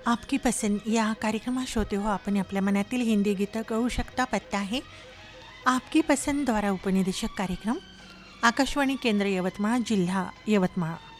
आपकी पसंद या कार्यक्रमात श्रोते हो आपण आपल्या मनातील हिंदी गीतं कळू शकता. पत्ता आहे आपकी पसंद द्वारा उपनिदेशक कार्यक्रम, आकाशवाणी केंद्र यवतमाळ, जिल्हा यवतमाळ.